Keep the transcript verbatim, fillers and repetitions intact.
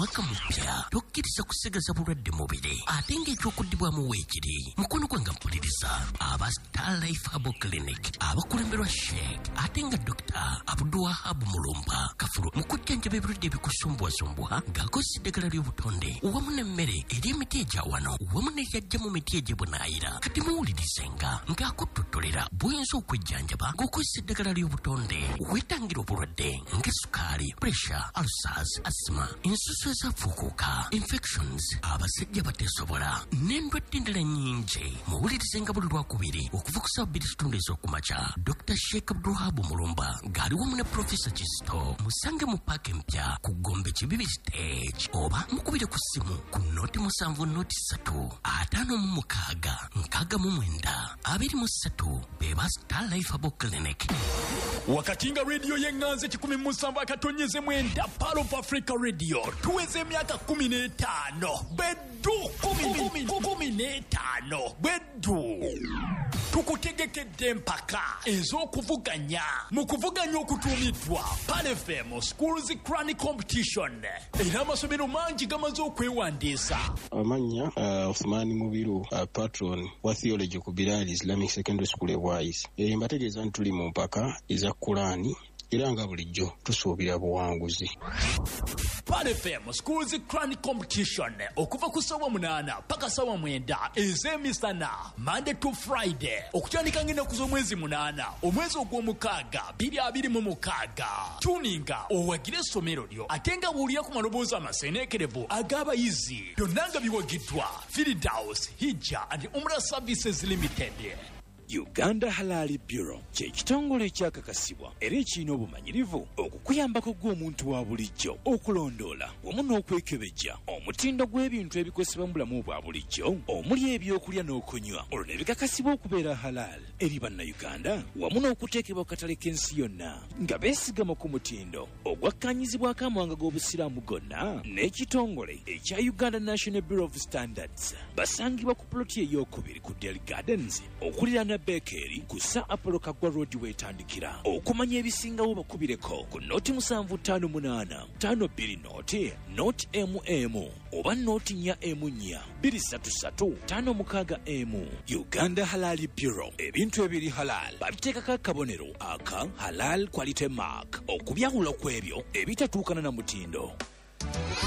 omwaka mupya tokkiriza kusigaza bulwadde mubiri ate ng'ekyokuddibwamu weekiri mukono gwange mpuliriza aba Star Life Herbal Clinic abakulemberwa Sheikh ate nga Doctor Abdulwahab Mulumba Kafulu mu kujjanjaba ebirwadde ebikusumbuwasumbuwa ng'akozesa eddagala ly'obutonde wamu n'emmere eri emiti egya wano wamu n'egyajja mu miti egy'ebunaayira kati muwulirizenga ng'akuttotolera bw'oyinza okwejjanjaba ng'okozesa eddagala ly'obutonde weetangira obulwadde ng'essukaali, pressure, ulcers, asthma, ensusu ezafuukuuka, infections, abasajja bateesobola n'endwadde endala nnyingi. Muwulirizenga buli lwakubiri okuva ku ssaawa bbiri kitundu ez'okumakya. Doctor Sheikh Abdulwahab Mulumba ng'ali wamu ne Professor Kisto. Musange mu paaka empya ku Gombe Kibibi Stage oba mukubire ku ssimu ku nooti musanvu nooti ssatu ataano mu mukaaga nkaaga mu mwenda abiri mu ssatu beba Star Life Herbal Clinic. Wakati nga radio y'enganze kikumi mu nsanvu akatonyeze mwenda Pearl of Africa Radio tuweze emyaka kumi n'etaano beddu kumi n'etaano beddu tukutegekedde empaka ez'okuvuganya mu kuvuganya okutuumiddwa Pan F M Schools Crown Competition era amasomero mangi gamaze okwewandiisa. Amanya uh, Othmani Mubiru uh, patron wa theology ku Bilal Islamic Secondary School e Wise. E, mbategeeza ntuli mu mpaka eza Kurani era nga bulijjo tusuubira buwanguzi. Pan F M Schools Crown Competition okuva ku ssaawa munaana paka ssaawa mwenda ez'emisana Monday to Friday okutandika ng'ennaku z'omwezi munaana omwezi ogw'omukaaga bbiri abiri mu mukaaga. Tuninga owagire essomero lyo ate nga buulira ku maloboozi amaseeneekerevu ag'abayizi byonna nga biwagiddwa Firdaus Hijja and Umrah Services Limited. Uganda Halal Bureau kye kitongole ekyakakasibwa era ekirina obumanyirivu okukuyambako gw'omuntu wa bulijjo okulondoola wamu n'okwekebejja omutindo gw'ebintu ebikozesebwa mu bulamu bwa bulijjo omuli ebyokulya n'okunywa olwo ne bikakasibwa okubeera halal eri bannayuganda wamu n'okuteekebwa ku katale k'ensi yonna nga beesigama ku mutindo ogwakkaanyizibwako amawanga g'obusiraamu gonna n'ekitongole ekya Uganda National Bureau of Standards. Basangibwa ku ploti ey'okubiri ku Dale Gardens okuliraana Bekeri kusa Apollo Kagwa Road wetandikira. Okumanya ebisingawo bakubireko ku noti musanvu ttaano munaana ttaano bbiri noti noti M M oba noti nnya M nnya bbiri ssatu ssatu ttaano mukaaga M. Uganda Halal Bureau, ebintu ebiri halal babiteekako akabonero aka Halal Quality Mark okubyawula kw'ebyo ebitatuukana na mutindo.